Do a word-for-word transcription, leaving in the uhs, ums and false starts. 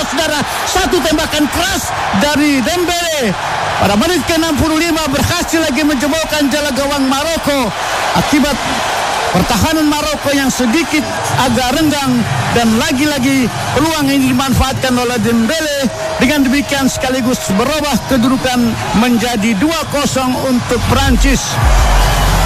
saudara-saudara. Satu tembakan keras dari Dembele pada menit ke enam puluh lima berhasil lagi menjebolkan jala gawang Maroko. Akibat pertahanan Maroko yang sedikit agak renggang dan lagi-lagi peluang ini dimanfaatkan oleh Dembele. Dengan demikian sekaligus berubah kedudukan menjadi dua kosong untuk Prancis.